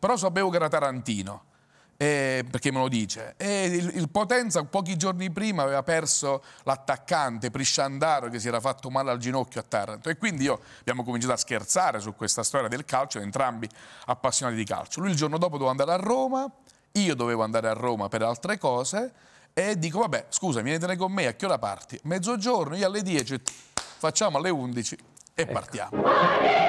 però sapevo che era tarantino, perché me lo dice. E il Potenza pochi giorni prima aveva perso l'attaccante Prisciandaro, che si era fatto male al ginocchio a Taranto, e quindi abbiamo cominciato a scherzare su questa storia del calcio, entrambi appassionati di calcio. Lui il giorno dopo doveva andare a Roma, io dovevo andare a Roma per altre cose, e dico, vabbè, scusa, vieni con me, a che ora parti? Mezzogiorno, io alle 10, facciamo alle 11 e partiamo.